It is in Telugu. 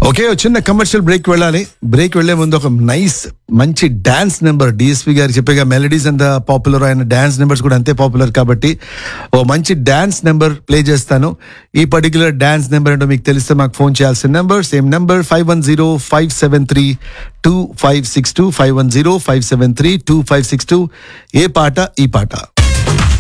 ఓకే, చిన్న కమర్షియల్ బ్రేక్ వెళ్ళాలి. బ్రేక్ వెళ్లే ముందు ఒక మంచి డాన్స్ నెంబర్ డిఎస్పి గారు చెప్పేగా, మెలడీస్ ఎంత పాపులర్ ఆయన డాన్స్ నెంబర్స్ కూడా అంతే పాపులర్ కాబట్టి ఓ మంచి డాన్స్ నెంబర్ ప్లే చేస్తాను. ఈ పర్టికులర్ డాన్స్ నెంబర్ ఏంటో మీకు తెలిస్తే మాకు ఫోన్ చేయాల్సిన నెంబర్ సేమ్ నెంబర్ 5105732562 5105732562. ఏ పాట? ఈ పాట.